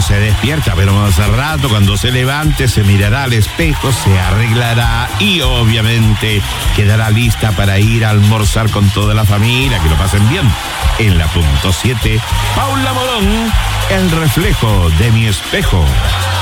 se despierta, pero más al rato, cuando se levante, se mirará al espejo, se arreglará y obviamente quedará lista para ir a almorzar con toda la familia. Que lo pasen bien. En la punto 7, Paula Morón, el reflejo de mi espejo.